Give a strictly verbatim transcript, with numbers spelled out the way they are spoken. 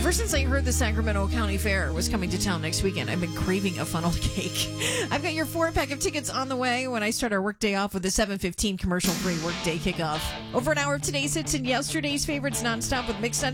Ever since I heard the Sacramento County Fair was coming to town next weekend, I've been craving a funnel cake. I've got your four-pack of tickets on the way when I start our workday off with the seven fifteen commercial-free workday kickoff. Over an hour of today's hits and yesterday's favorites nonstop with Mix